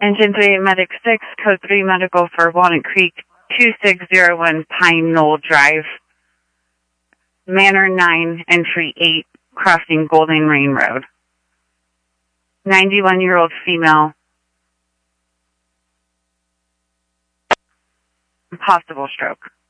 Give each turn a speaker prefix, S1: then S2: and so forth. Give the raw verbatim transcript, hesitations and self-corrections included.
S1: Engine three, Medic six, Code three Medical for Walnut Creek, two six zero one Pine Knoll Drive, Manor nine, Entry eight, crossing Golden Rain Road. ninety-one-year-old female, possible stroke.